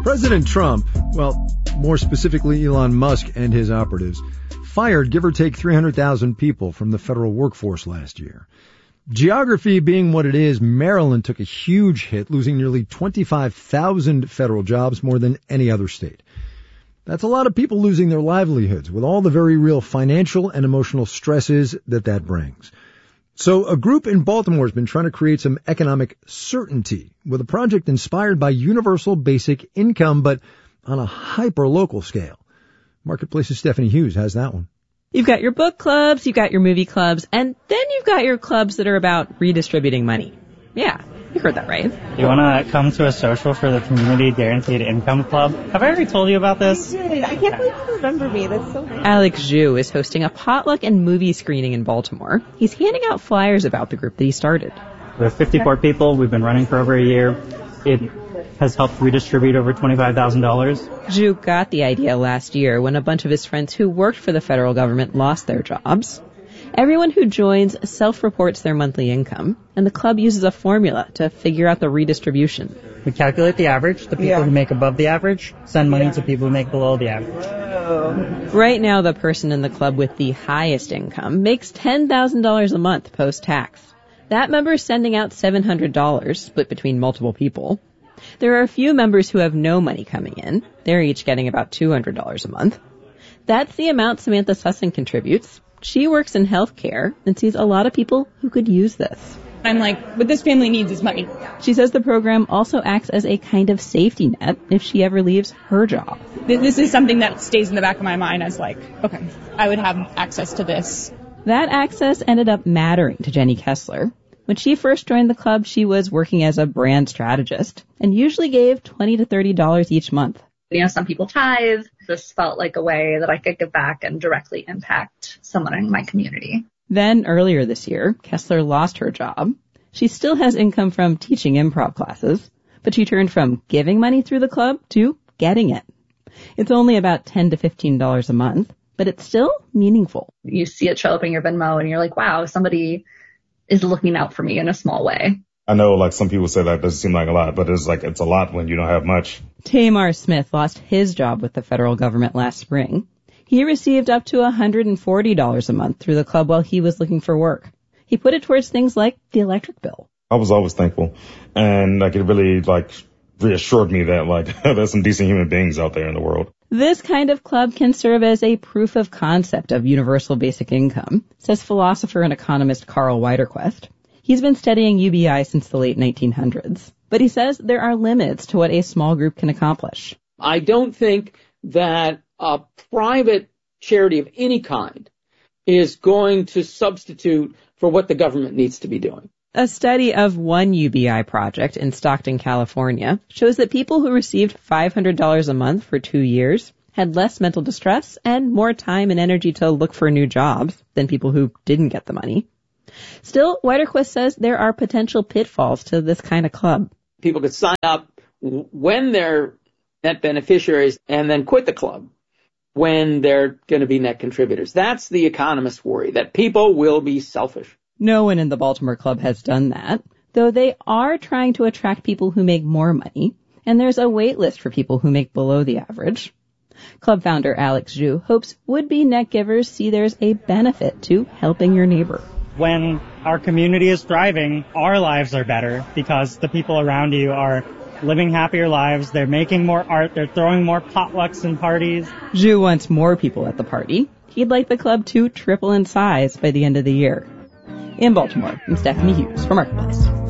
President Trump, well, more specifically Elon Musk and his operatives, fired give or take 300,000 people from the federal workforce last year. Geography being what it is, Maryland took a huge hit, losing nearly 25,000 federal jobs, more than any other state. That's a lot of people losing their livelihoods, with all the very real financial and emotional stresses that brings. So a group in Baltimore has been trying to create some economic certainty with a project inspired by universal basic income, but on a hyper-local scale. Marketplace's Stephanie Hughes has that one. You've got your book clubs, you've got your movie clubs, and then you've got your clubs that are about redistributing money. Yeah, you heard that right. You want to come to a social for the Community Guaranteed Income Club? Have I already told you about this? You did. I can't believe you remember me. That's so nice. Alex Zhu is hosting a potluck and movie screening in Baltimore. He's handing out flyers about the group that he started. We have 54 people. We've been running for over a year. It has helped redistribute over $25,000. Zhu got the idea last year when a bunch of his friends who worked for the federal government lost their jobs. Everyone who joins self-reports their monthly income, and the club uses a formula to figure out the redistribution. We calculate the average. The people who make above the average send money to people who make below the average. Right now, the person in the club with the highest income makes $10,000 a month post-tax. That member is sending out $700, split between multiple people. There are a few members who have no money coming in. They're each getting about $200 a month. That's the amount Samantha Sussin contributes. She works in healthcare and sees a lot of people who could use this. I'm like, what this family needs is money. She says the program also acts as a kind of safety net if she ever leaves her job. This is something that stays in the back of my mind as like, okay, I would have access to this. That access ended up mattering to Jenny Kessler. When she first joined the club, she was working as a brand strategist and usually gave $20 to $30 each month. You know, some people tithe. This felt like a way that I could give back and directly impact someone in my community. Then earlier this year, Kessler lost her job. She still has income from teaching improv classes, but she turned from giving money through the club to getting it. It's only about $10 to $15 a month, but it's still meaningful. You see it show up in your Venmo and you're like, wow, somebody is looking out for me in a small way. I know, like, some people say that doesn't seem like a lot, but it's a lot when you don't have much. Tamar Smith lost his job with the federal government last spring. He received up to $140 a month through the club while he was looking for work. He put it towards things like the electric bill. I was always thankful, and it really reassured me that there's some decent human beings out there in the world. This kind of club can serve as a proof of concept of universal basic income, says philosopher and economist Carl Widerquist. He's been studying UBI since the late 1900s, but he says there are limits to what a small group can accomplish. I don't think that a private charity of any kind is going to substitute for what the government needs to be doing. A study of one UBI project in Stockton, California, shows that people who received $500 a month for 2 years had less mental distress and more time and energy to look for new jobs than people who didn't get the money. Still, Widerquist says there are potential pitfalls to this kind of club. People could sign up when they're net beneficiaries and then quit the club when they're going to be net contributors. That's the economist's worry, that people will be selfish. No one in the Baltimore Club has done that, though they are trying to attract people who make more money, and there's a wait list for people who make below the average. Club founder Alex Zhu hopes would-be net givers see there's a benefit to helping your neighbor. When our community is thriving, our lives are better because the people around you are living happier lives. They're making more art. They're throwing more potlucks and parties. Zhu wants more people at the party. He'd like the club to triple in size by the end of the year. In Baltimore, I'm Stephanie Hughes for Marketplace.